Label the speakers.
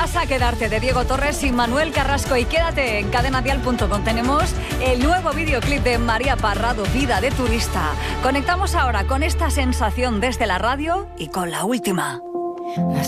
Speaker 1: Vas a quedarte de Diego Torres y Manuel Carrasco y quédate en cadenadial.com. Tenemos el nuevo videoclip de María Parrado, Vida de Turista. Conectamos ahora con esta sensación desde la radio y con la última.